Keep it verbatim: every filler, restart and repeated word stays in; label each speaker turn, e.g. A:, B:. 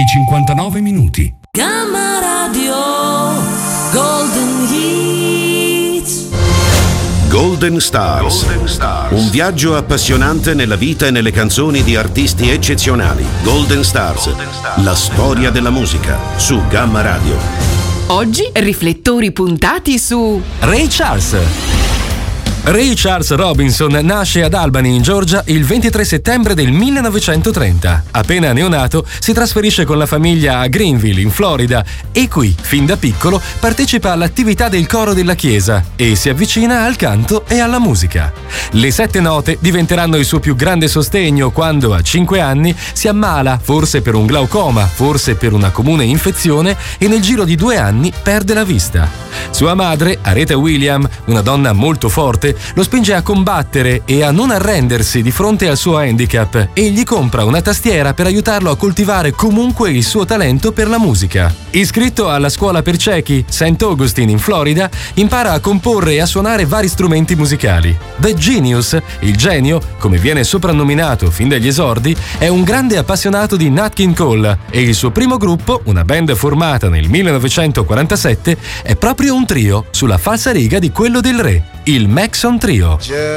A: cinquantanove minuti.
B: Gamma Radio Golden Hits.
C: Golden Stars. Golden Stars. Un viaggio appassionante nella vita e nelle canzoni di artisti eccezionali. Golden Stars. Golden Stars. La storia della musica su Gamma Radio.
D: Oggi riflettori puntati su
E: Ray Charles. Ray Charles Robinson nasce ad Albany, in Georgia, il ventitré settembre del millenovecentotrenta. Appena neonato, si trasferisce con la famiglia a Greenville, in Florida, e qui, fin da piccolo, partecipa all'attività del coro della chiesa e si avvicina al canto e alla musica. Le sette note diventeranno il suo più grande sostegno quando, a cinque anni, si ammala, forse per un glaucoma, forse per una comune infezione, e nel giro di due anni perde la vista. Sua madre, Aretha Williams, una donna molto forte, lo spinge a combattere e a non arrendersi di fronte al suo handicap e gli compra una tastiera per aiutarlo a coltivare comunque il suo talento per la musica. Iscritto alla scuola per ciechi Saint Augustine in Florida, impara a comporre e a suonare vari strumenti musicali. The Genius, il genio, come viene soprannominato fin dagli esordi, è un grande appassionato di Nat King Cole e il suo primo gruppo, una band formata nel millenovecentoquarantasette, è proprio un trio sulla falsariga di quello del re, il Maxon Trio.